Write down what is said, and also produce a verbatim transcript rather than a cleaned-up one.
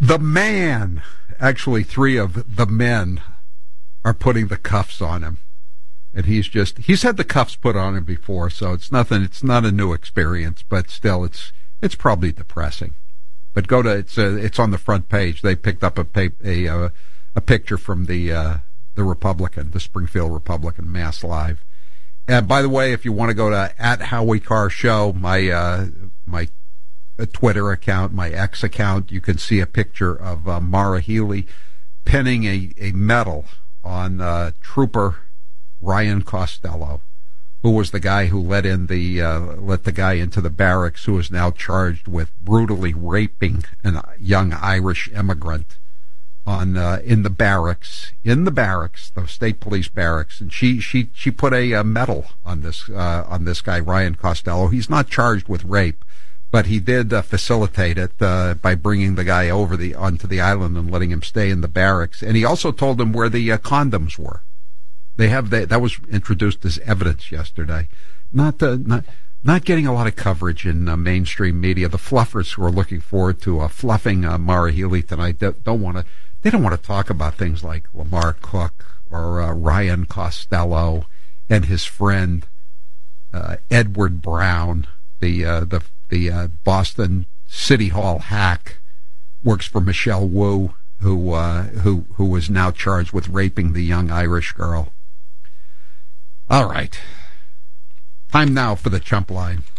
The man, actually three of the men, are putting the cuffs on him. And he's just, he's had the cuffs put on him before, so it's nothing, it's not a new experience, but still, it's it's probably depressing. But go to, it's uh, it's on the front page. They picked up a a, a, a picture from the uh, the Republican, the Springfield Republican, Mass Live. And by the way, if you want to go to at Howie Carr Show, my uh, my Twitter account, my X account, you can see a picture of uh, Maura Healey pinning a, a medal on uh, Trooper Ryan Costello, who was the guy who let in the uh, let the guy into the barracks, who is now charged with brutally raping a young Irish immigrant on uh, in the barracks, in the barracks, the state police barracks, and she she she put a, a medal on this uh, on this guy Ryan Costello. He's not charged with rape, but he did uh, facilitate it uh, by bringing the guy over the onto the island and letting him stay in the barracks. And he also told him where the uh, condoms were. They have the, that was introduced as evidence yesterday. Not uh, not not getting a lot of coverage in uh, mainstream media. The fluffers who are looking forward to uh, fluffing uh, Maura Healey tonight don't, don't want to. They don't want to talk about things like Lamar Cook or uh, Ryan Costello and his friend uh, Edward Brown, the uh, the the uh, Boston City Hall hack, works for Michelle Wu, who uh, who who was now charged with raping the young Irish girl. All right. Time now for the Chump Line.